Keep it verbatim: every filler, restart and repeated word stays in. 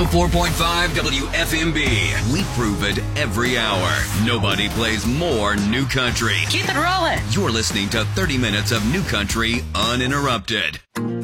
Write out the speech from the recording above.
oh four point five W F M B. We prove it every hour. Nobody plays more new country. Keep it rolling. You're listening to thirty minutes of new country uninterrupted.